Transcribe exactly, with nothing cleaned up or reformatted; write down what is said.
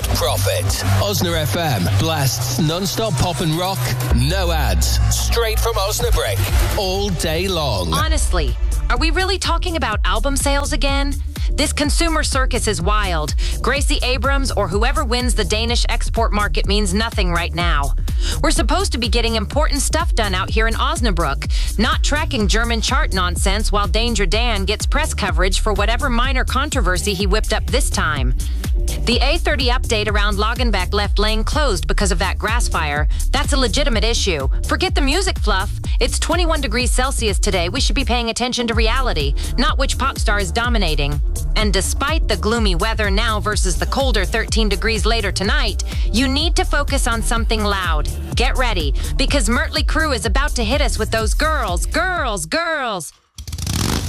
not profit. Osna F M blasts non-stop pop and rock, no ads, straight from Osnabrick, all day long. Honestly, are we really talking about album sales again? This consumer circus is wild. Gracie Abrams or whoever wins the Danish export market means nothing right now. We're supposed to be getting important stuff done out here in Osnabrück, not tracking German chart nonsense while Danger Dan gets press coverage for whatever minor controversy he whipped up this time. The A thirty update around Lagenbeck left lane closed because of that grass fire. That's a legitimate issue. Forget the music fluff. It's twenty-one degrees Celsius today. We should be paying attention to reality, not which pop star is dominating. And despite the gloomy weather now versus the colder thirteen degrees later tonight, you need to focus on something loud. Get ready, because Mötley Crüe is about to hit us with those girls, girls, girls.